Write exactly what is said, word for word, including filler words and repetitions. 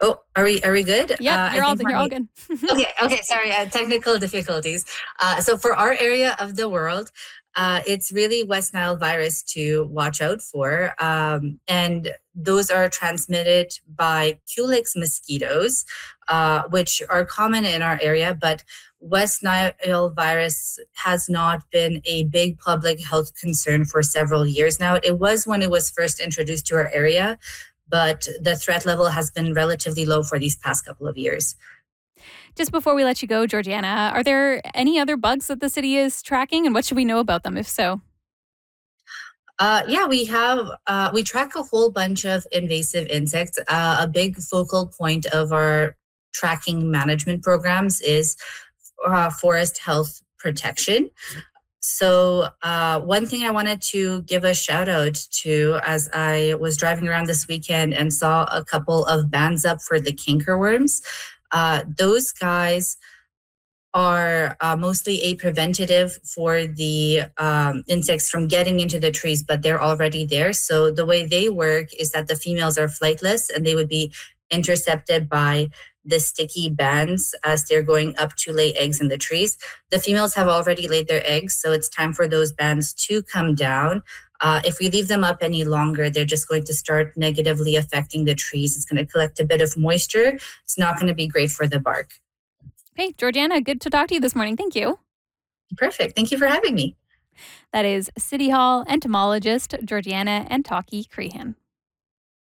Oh, are we are we good? Uh, Yep, I you're all think you're all my good. okay, okay, sorry, uh, technical difficulties. Uh, so for our area of the world, uh, it's really West Nile virus to watch out for, um, and those are transmitted by Culex mosquitoes, uh, which are common in our area. But West Nile virus has not been a big public health concern for several years now. It was when it was first introduced to our area, but the threat level has been relatively low for these past couple of years. Just before we let you go, Georgiana, are there any other bugs that the city is tracking, and what should we know about them if so? Uh, yeah, we have, uh, we track a whole bunch of invasive insects. Uh, a big focal point of our tracking management programs is uh, forest health protection. So, uh, one thing I wanted to give a shout out to as I was driving around this weekend and saw a couple of bans up for the cankerworms. Uh, those guys are uh, mostly a preventative for the um, insects from getting into the trees, but they're already there. So the way they work is that the females are flightless and they would be intercepted by the sticky bands as they're going up to lay eggs in the trees. The females have already laid their eggs, so it's time for those bands to come down. Uh, if we leave them up any longer, they're just going to start negatively affecting the trees. It's going to collect a bit of moisture. It's not going to be great for the bark. Hey, Georgiana, good to talk to you this morning. Thank you. Perfect. Thank you for having me. That is City Hall entomologist Georgiana Antaki Crehan.